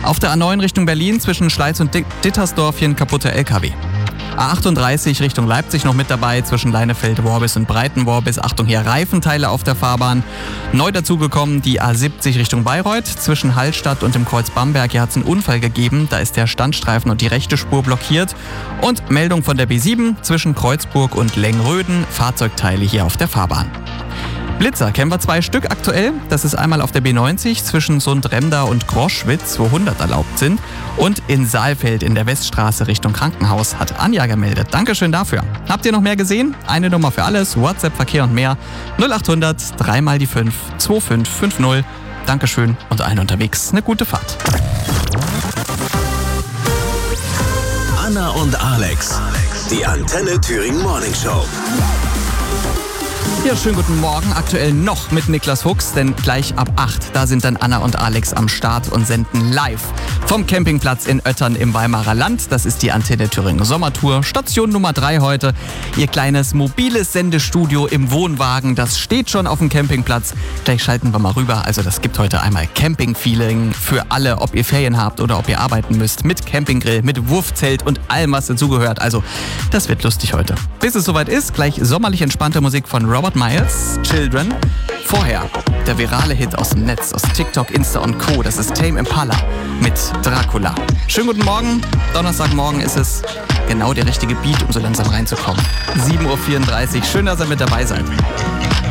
Auf der A9 Richtung Berlin zwischen Schleiz und Dittersdorf hier ein kaputter LKW. A38 Richtung Leipzig noch mit dabei, zwischen Leinefelde-Worbis und Breiten-Worbis. Achtung, hier Reifenteile auf der Fahrbahn. Neu dazugekommen die A70 Richtung Bayreuth, zwischen Hallstatt und dem Kreuz Bamberg. Hier hat es einen Unfall gegeben, da ist der Standstreifen und die rechte Spur blockiert. Und Meldung von der B7 zwischen Kreuzburg und Lengröden, Fahrzeugteile hier auf der Fahrbahn. Blitzer kennen wir 2 Stück aktuell. Das ist einmal auf der B90 zwischen Sundremda und Groschwitz, wo 100 erlaubt sind. Und in Saalfeld in der Weststraße Richtung Krankenhaus hat Anja gemeldet. Dankeschön dafür. Habt ihr noch mehr gesehen? Eine Nummer für alles, WhatsApp, Verkehr und mehr. 0800 3 mal die 5 2550. Dankeschön und allen unterwegs eine gute Fahrt. Anna und Alex, die Antenne Thüringen Morning Show. Ja, schönen guten Morgen. Aktuell noch mit Niklas Fuchs, denn gleich ab 8, da sind dann Anna und Alex am Start und senden live vom Campingplatz in Oettern im Weimarer Land. Das ist die Antenne Thüringen Sommertour. Station Nummer 3 heute. Ihr kleines mobiles Sendestudio im Wohnwagen, das steht schon auf dem Campingplatz. Gleich schalten wir mal rüber. Also das gibt heute einmal Camping-Feeling für alle, ob ihr Ferien habt oder ob ihr arbeiten müsst. Mit Campinggrill, mit Wurfzelt und allem, was dazugehört. Also das wird lustig heute. Bis es soweit ist, gleich sommerlich entspannte Musik von Robert Miles, Children. Vorher der virale Hit aus dem Netz, aus TikTok, Insta und Co. Das ist Tame Impala mit Dracula. Schönen guten Morgen. Donnerstagmorgen ist es genau der richtige Beat, um so langsam reinzukommen. 7:34 Uhr. Schön, dass ihr mit dabei seid.